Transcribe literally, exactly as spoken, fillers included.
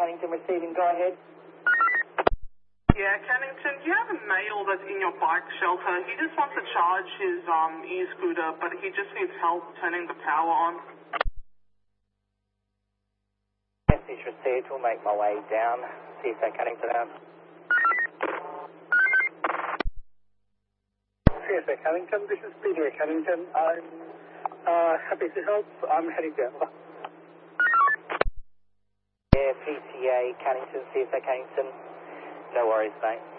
Cannington receiving, go ahead. Yeah, Cannington, do you have a male that's in your bike shelter? He just wants to charge his um, e-scooter, but he just needs help turning the power on. Message received, we'll make my way down. See if that Cannington out. C S A Cannington, this is Peter Cannington. I'm uh, happy to help. I'm heading down. Yeah, P T A Cannington, C S A Cannington. No worries, mate.